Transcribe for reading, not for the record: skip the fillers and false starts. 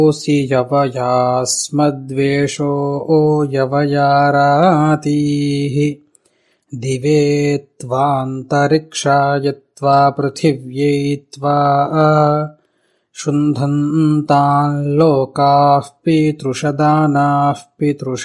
ओऽसि यवयास्मद्वेषो यवयारातीः दिवे त्वान्तरिक्षाय त्वा पृथिव्यै त्वा शुन्धन्तान् लोकाः पितृषदानाः पितृषा